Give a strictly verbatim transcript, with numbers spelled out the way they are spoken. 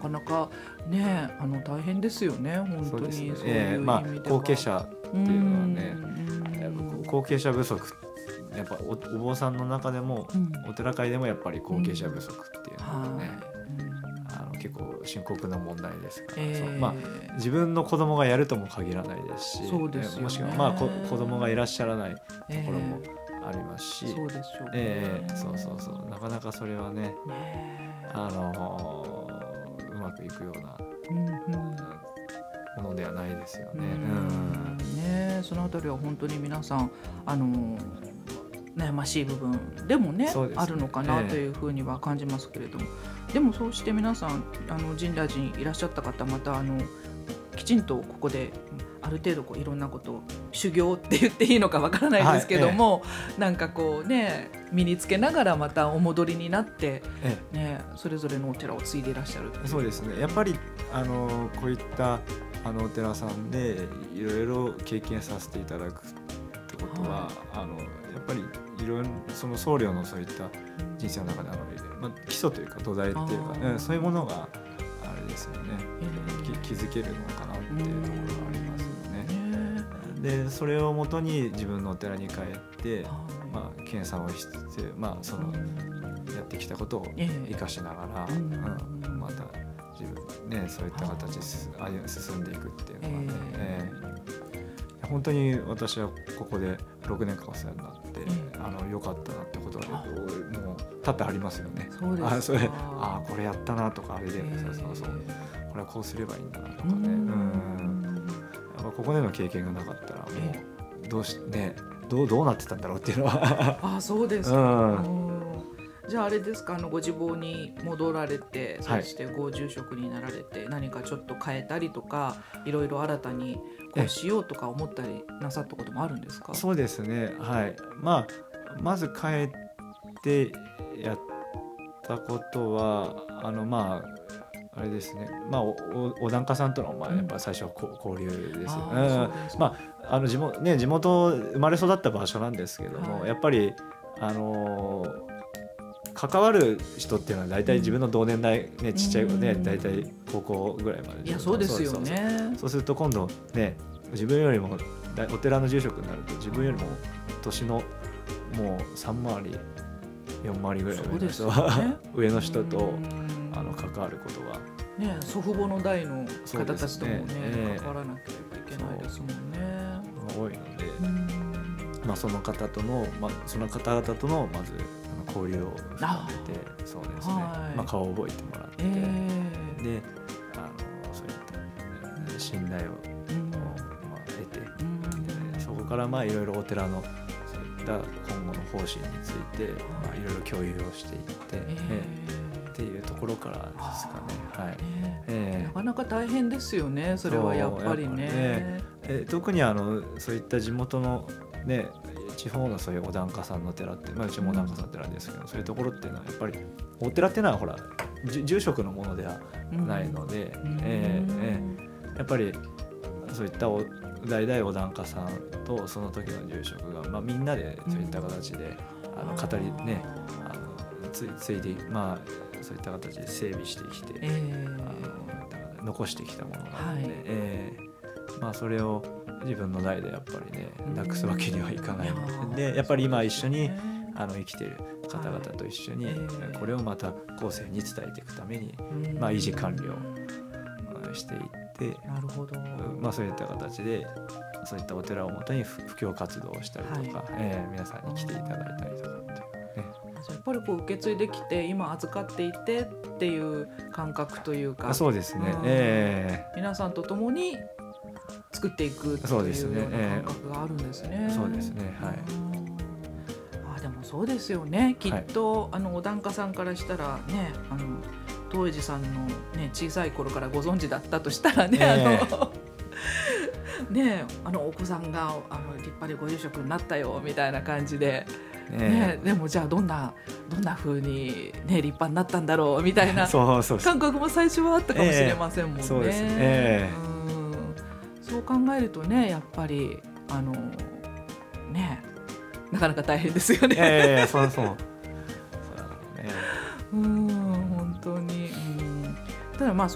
かなかねあの大変ですよね本当に。そういう意味では、 えーまあ、後継者っていうのはね、後継者不足、やっぱ お, お坊さんの中でも、うん、お寺会でもやっぱり後継者不足っていうのはね、うん、あの結構深刻な問題ですから、えーそうまあ、自分の子供がやるとも限らないですし、 そうですよね、 もしくは、まあ、子供がいらっしゃらないところもありますし、 えー、そうでしょうね、 えー、そうそうそうなかなかそれはね、ねあのー、うまくいくような、うんうんものではないですよね。 うんねそのあたりは本当に皆さんあの悩ましい部分でも ね, ねあるのかなというふうには感じますけれども、えー、でもそうして皆さんあの深大寺にいらっしゃった方またあのきちんとここである程度こういろんなことを修行って言っていいのかわからないですけども、はいええ、なんかこうね身につけながらまたお戻りになって、ええね、それぞれのお寺を継いでいらっしゃる。 そうですねやっぱりあのこういったあのお寺さんでいろいろ経験させていただくってことは、はい、あのやっぱりいろいろその僧侶のそういった人生の中であの、まあ、基礎というか土台っていうか、うん、そういうものがあれですよね、えー、気づけるのかなっていうところがありますよね。でそれをもとに自分のお寺に帰って、まあ、研鑽をしつつ、まあ、そのやってきたことを生かしながら、うんうん、また自分、ね、そういった形で進んでいくっていうのはね、えー、本当に私はここでろくねんかんお世話になって、うん、あの良かったなってことがもう多々ありますよね。 そうですか。 あそれあこれやったなとかあれで、そうそうそうこれはこうすればいいんだなとかね、うんうんやっぱここでの経験がなかったらもうどうし、ね、どう、どうなってたんだろうっていうのはあそうですか、うんじゃああれですかあのご自坊に戻られてそしてご住職になられて、はい、何かちょっと変えたりとかいろいろ新たにこうしようとか思ったりなさったこともあるんですか？ そうですねはいまあまず帰ってやったことはあのまああれですねまあ お, お檀家さんとのまあやっぱ最初は交流ですよ、うんうんまああの地元ね地元生まれ育った場所なんですけども、はい、やっぱりあのー関わる人っていうのは大体自分の同年代、ね、ちっちゃい子で、ね、大体高校ぐらいまで。 いやそうですよね。 そうそうそう。そうすると今度ね自分よりもお寺の住職になると自分よりも年のもうさん回りよん回りぐらい上の人、ね、上の人とあの関わることが、 ね、祖父母の代の方たちともね、ね関わらなきゃいけないですもんね。 多いので、まあ、その方との、まあ、その方々とのまず交流を深めてそうですね、はいまあ、顔を覚えてもらって、えー、であのそういった信頼を、うんまあ、得て、うんでそこからまあいろいろお寺のそういった今後の方針について、まあ、いろいろ共有をしていって、えー、っていうところからですかね、はいえー、なかなか大変ですよねそれはやっぱり ね, ね、 えー、特にあのそういった地元のね地方のそういうお檀家さんの寺って、まあ、うちもお檀家さんの寺ですけど、うん、そういうところっていうのはやっぱりお寺っていうのはほら住職のものではないので、うんえーえー、やっぱりそういったお代々お檀家さんとその時の住職が、まあ、みんなでそういった形で、うん、あの語りねあのつ, ついでまあそういった形で整備してきて、えー、あの残してきたものなので、はいえーまあ、それを自分の代でやっぱりねなくすわけにはいかないので、やっぱり今一緒にあの生きている方々と一緒にこれをまた後世に伝えていくために、まあ、維持管理をしていってなるほど、 まあ、そういった形でそういったお寺をもとに布教活動をしたりとか、はいえー、皆さんに来ていただいたりとかっていうねやっぱりこう受け継いできて今預かっていてっていう感覚というかそうですね、えー、皆さんと共に作っていくっていうような感覚があるんですね。 そうですね、はい。 あでもそうですよね。きっと、はい、あのお檀家さんからしたらね、あの東寺さんのね小さい頃からご存知だったとしたらね、えー、あのねあのお子さんがあの立派でご住職になったよみたいな感じで。ね、でもじゃあどんなどんな風にね立派になったんだろうみたいな感覚も最初はあったかもしれませんもんね。 そうですね。 そう考えるとねやっぱりあのねなかなか大変ですよね。 ええそうそう。そうだね。 うん本当に。うんただまあ